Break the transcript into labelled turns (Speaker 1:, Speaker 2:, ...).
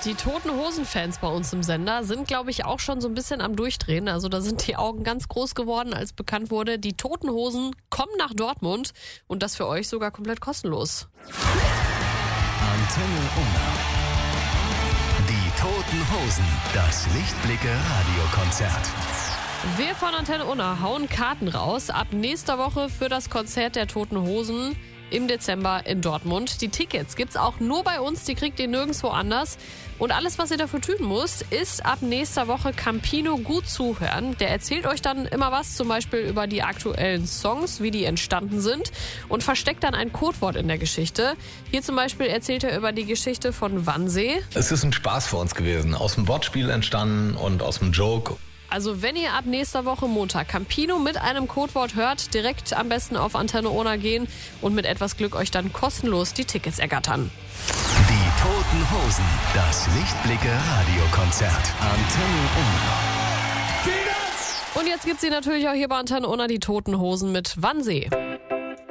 Speaker 1: Die Toten Hosen-Fans bei uns im Sender sind, glaube ich, auch schon so ein bisschen am Durchdrehen. Also da sind die Augen ganz groß geworden, als bekannt wurde, die Toten Hosen kommen nach Dortmund und das für euch sogar komplett kostenlos.
Speaker 2: Antenne Unna. Die Toten Hosen, das Lichtblicke-Radiokonzert.
Speaker 1: Wir von Antenne Unna hauen Karten raus ab nächster Woche für das Konzert der Toten Hosen im Dezember in Dortmund. Die Tickets gibt's auch nur bei uns, die kriegt ihr nirgendwo anders. Und alles, was ihr dafür tun müsst, ist ab nächster Woche Campino gut zuhören. Der erzählt euch dann immer was, zum Beispiel über die aktuellen Songs, wie die entstanden sind und versteckt dann ein Codewort in der Geschichte. Hier zum Beispiel erzählt er über die Geschichte von Wannsee.
Speaker 3: Es ist ein Spaß für uns gewesen, aus dem Wortspiel entstanden und aus dem Joke.
Speaker 1: Also wenn ihr ab nächster Woche Montag Campino mit einem Codewort hört, direkt am besten auf Antenne Unna gehen und mit etwas Glück euch dann kostenlos die Tickets ergattern.
Speaker 2: Die Toten Hosen, das Lichtblicke-Radiokonzert. Antenne Unna.
Speaker 1: Und jetzt gibt's sie natürlich auch hier bei Antenne Unna, die Toten Hosen mit Wannsee.